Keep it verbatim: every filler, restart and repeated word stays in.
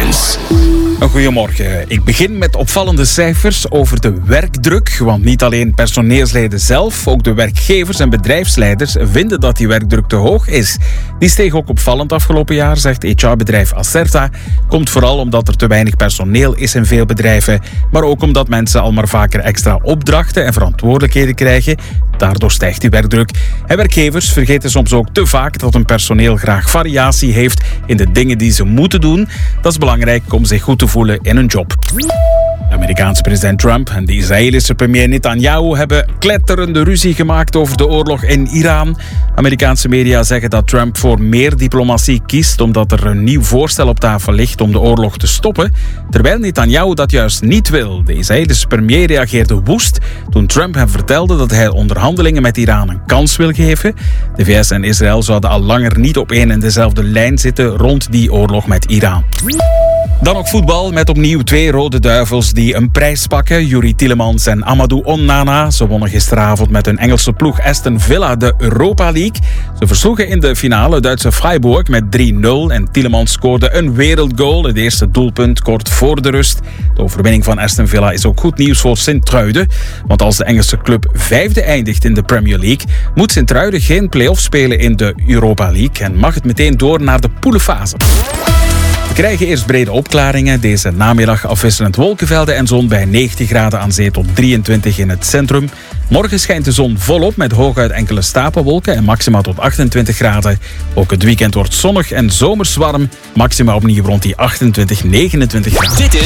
Headlines. Goedemorgen. Ik begin met opvallende cijfers over de werkdruk. Want niet alleen personeelsleden zelf, ook de werkgevers en bedrijfsleiders vinden dat die werkdruk te hoog is. Die steeg ook opvallend afgelopen jaar, zegt H R-bedrijf Acerta. Komt vooral omdat er te weinig personeel is in veel bedrijven. Maar ook omdat mensen al maar vaker extra opdrachten en verantwoordelijkheden krijgen. Daardoor stijgt die werkdruk. En werkgevers vergeten soms ook te vaak dat hun personeel graag variatie heeft in de dingen die ze moeten doen. Dat is belangrijk om zich goed te voelen in hun job. De Amerikaanse president Trump en de Israëlische premier Netanyahu hebben kletterende ruzie gemaakt over de oorlog in Iran. Amerikaanse media zeggen dat Trump voor meer diplomatie kiest omdat er een nieuw voorstel op tafel ligt om de oorlog te stoppen, terwijl Netanyahu dat juist niet wil. De Israëlische premier reageerde woest toen Trump hem vertelde dat hij onderhandelingen met Iran een kans wil geven. De V S en Israël zouden al langer niet op één en dezelfde lijn zitten rond die oorlog met Iran. Dan nog voetbal met opnieuw twee Rode Duivels die een prijs pakken. Yuri Tielemans en Amadou Onana. Ze wonnen gisteravond met hun Engelse ploeg Aston Villa de Europa League. Ze versloegen in de finale Duitse Freiburg met drie nul. En Tielemans scoorde een wereldgoal. Het eerste doelpunt kort voor de rust. De overwinning van Aston Villa is ook goed nieuws voor Sint-Truiden. Want als de Engelse club vijfde eindigt in de Premier League, moet Sint-Truiden geen play-off spelen in de Europa League. En mag het meteen door naar de poelenfase. We krijgen eerst brede opklaringen. Deze namiddag afwisselend wolkenvelden en zon bij negentien graden aan zee tot drieëntwintig in het centrum. Morgen schijnt de zon volop met hooguit enkele stapelwolken en maxima tot achtentwintig graden. Ook het weekend wordt zonnig en zomers warm. Maxima opnieuw rond die achtentwintig, negenentwintig graden.